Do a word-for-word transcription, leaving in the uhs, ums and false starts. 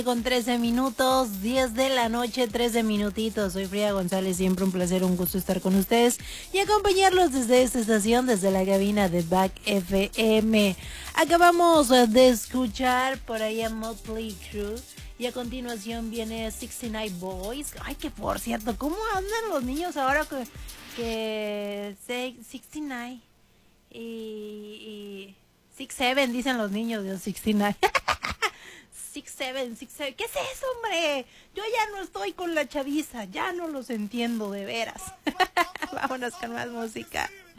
Con trece minutos, diez de la noche, trece minutitos. Soy Frida González, siempre un placer, un gusto estar con ustedes y acompañarlos desde esta estación, desde la cabina de Back F M. Acabamos de escuchar por ahí a Motley Crue y a continuación viene sesenta y nueve Boys. Ay, que por cierto, ¿cómo andan los niños ahora que, que sesenta y nueve y, y sesenta y siete dicen los niños de sesenta y nueve? Six Seven, Six Seven, ¿qué es eso, hombre? Yo ya no estoy con la chaviza, ya no los entiendo de veras. Vámonos con más música.